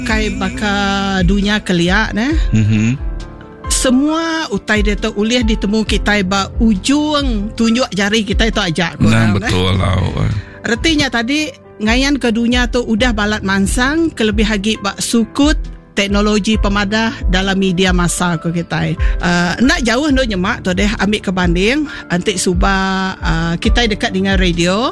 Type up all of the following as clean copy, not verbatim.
Kai baka dunia keliak semua utai dia tu ulih ditemu kita ba ujung tunjuk jari kita itu ajak korang. Betul lah. Artinya tadi ngayan ke dunia tu udah balat mansang kelebih hagi ba sukut teknologi pemadah dalam media masa ko kita. Nak jauh no nyemak tu deh ambil kebanding antik suba kita dekat dengan radio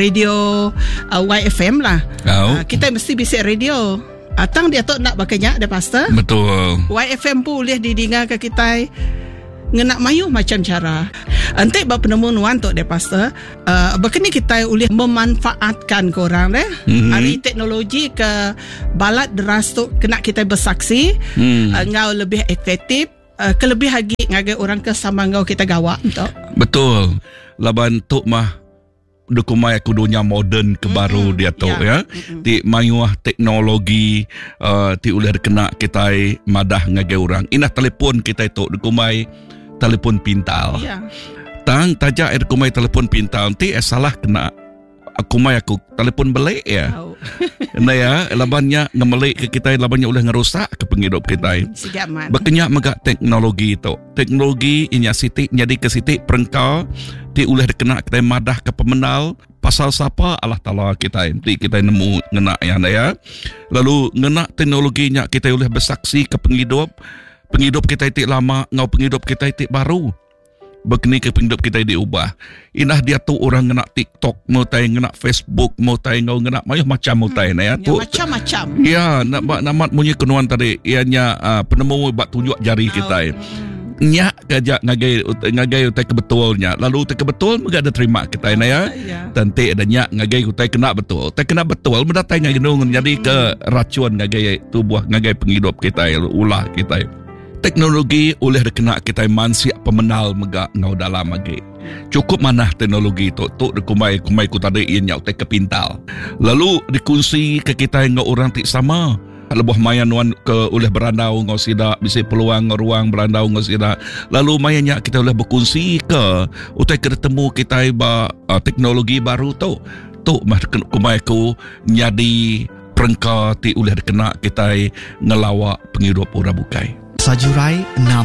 YFM lah. Kita mesti bisik radio. Atang dia tu nak bakanya dia pastor. Betul. YFM pun boleh didengar ke kita ngenak mayu macam cara. Antik bab penemuan tu dia pastor. Bakini kita boleh memanfaatkan korang deh. Hari teknologi ke balat deras tu kena kita bersaksi. Ngau lebih efektif. Kelebih lagi ngagai orang ke sama ngau kita gawak tu. Betul. Laban tu mah dukumai aku dunia moden ke baru dia tu ya. Ti mayuah teknologi ti uleh kena kita madah ngagai orang. Inah telefon kita itu dukumai telefon pintar. Tang tajak dukumai telefon pintar ti salah kena aku telefon belik ya. Nah ya, labannya ngemelik ke kita, labannya ulah ngerusak ke penghidup kita. Berkenyak megak teknologi itu. Teknologi inya sitik jadi ke sitik perengkau ti ulah dikena kita madah ke pemenal pasal siapa Allah Taala kita. Ti kita nemu ngena ya. Lalu ngena teknologinya kita ulah bersaksi ke penghidup kita itik lama ngau penghidup kita itik baru. Begini ke penghidup kita diubah. Inah dia tu orang ngena TikTok, mau tay ngena Facebook, mau tay ngau ngena macam tay ya. Tu macam-macam. Ya, nak punya kenuan tadi ianya penemu buat tunjuk jari kita. Nyak kajak ngagai utai kebetulnya. Lalu utai kebetul mega ada terima kita ya. Tanti ada nyak ngagai utai kena betul. Utai kena betul mendatai ngagai nung jadi ke racun ngagai tubuh ngagai penghidup kita ulah kita. Teknologi oleh dikena kita mansia pemenal mega ngau dalam lagi. Cukup mana teknologi tu kumai ku tadi ianya utai kepintal. Lalu dikunci ke kita ngau orang tik sama. Lebuh mayan wan ke oleh berandau ngau sida bisa peluang ruang berandau ngau sida. Lalu mayannya kita oleh berkongsi ke utai ketemu kita ba teknologi baru tu mah kumai ku nyadi perengka ti oleh dikena kita ngelawak penghidup orang bukai. Sajurai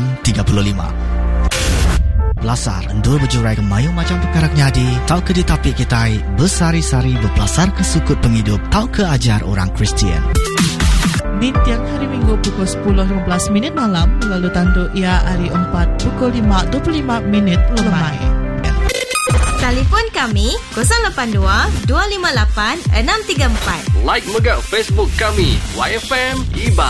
6.35 Belasar endur berjurai ke mayu macam perkara nyadi. Tau ke di tapi kita bersari-sari berpelasar ke sukut penghidup. Tau ke ajar orang Kristian. Di tiang hari Minggu pukul 10.15 malam. Lalu tandu ia hari 4 pukul 5.25 lemai. Telefon kami 082 258 634. Like megak Facebook kami YFM IBA.